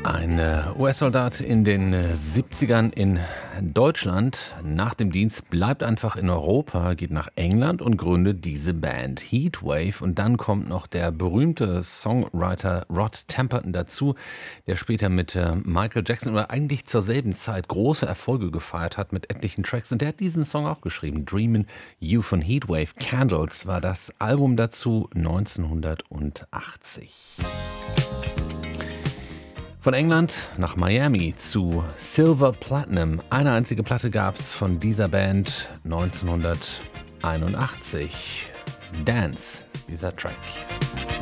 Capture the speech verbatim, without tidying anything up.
Ein äh, U S-Soldat in den äh, siebzigern in Deutschland nach dem Dienst bleibt einfach in Europa, geht nach England und gründet diese Band Heatwave. Und dann kommt noch der berühmte Songwriter Rod Temperton dazu, der später mit äh, Michael Jackson oder eigentlich zur selben Zeit große Erfolge gefeiert hat mit etlichen Tracks. Und der hat diesen Song auch geschrieben. Dreamin' You von Heatwave. Candles war das Album dazu neunzehnhundertachtzig. Von England nach Miami zu Silver Platinum. Eine einzige Platte gab es von dieser Band neunzehnhunderteinundachtzig. Dance, dieser Track.